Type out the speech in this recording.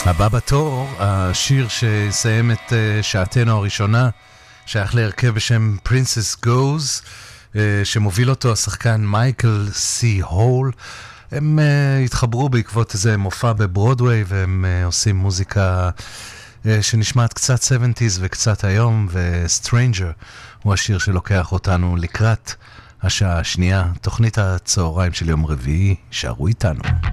הבא בתור, השיר שיסיים את שעתנו הראשונה, שייך להרכב בשם Princess Goes, שמוביל אותו השחקן מייקל סי הול. הם התחברו בעקבות איזה מופע בברודווי, והם עושים מוזיקה שנשמעת קצת 70s וקצת היום, ו-Stranger הוא השיר שלוקח אותנו לקראת השעה השנייה, תוכנית הצהריים של יום רביעי. שערו איתנו.